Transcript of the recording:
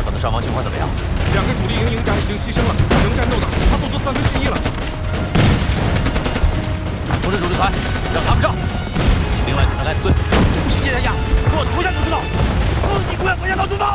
尔岛的伤亡情况怎么样 ？2个主力营营长已经牺牲了，能战斗的他不足1/3了。 通知主力团，让他们上。另外，检查莱斯顿，